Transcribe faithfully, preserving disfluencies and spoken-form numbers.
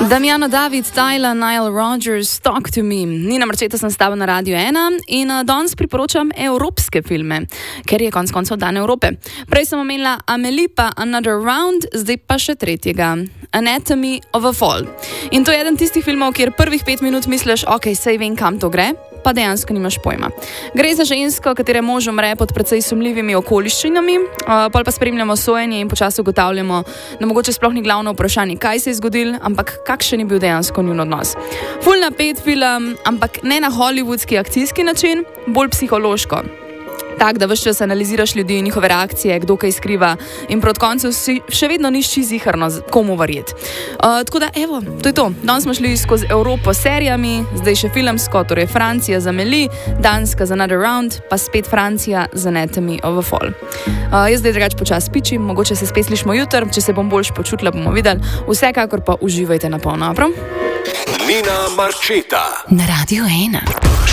Damiano David, Tyler, Nile Rodgers, Talk to Me. Nina Marčeta sem stava na Radio ena in danes priporočam evropske filme, ker je konc koncev dan Evrope. Prej sem omenila Amelie pa Another Round, zdaj pa še tretjega. Anatomy of a Fall. In to je eden tistih filmov, kjer prvih pet minut misliš, ok, sej vem, kam to gre, pa dejansko nimaš pojma. Gre za žensko, katere mož umre pod precej sumljivimi okoliščinami, uh, pol pa spremljamo sojenje in počasi ugotavljamo, da mogoče sploh ni glavno vprašanje, kaj se je zgodilo, ampak kakšen je bil dejansko njun odnos. Ful napet film, ampak ne na hollywoodski akcijski način, bolj psihološko. Tak, da ves čas analiziraš ljudi in njihove reakcije, kdo kaj skriva in proti koncu si še vedno nišči ziharno, komu verjeti. Uh, tako da, evo, to je to. Danes smo šli skozi Evropo s serijami, zdaj še filmsko, torej Francija za Amelie, Danska za Another Round, pa spet Francija za Anatomy of a Fall. Uh, jaz zdaj drugač počas pičim, mogoče se spet slišimo jutr, če se bom boljš počutila, bomo videli. Vsekakor pa uživajte na polno, prav? Nina Marčeta na Radio ena.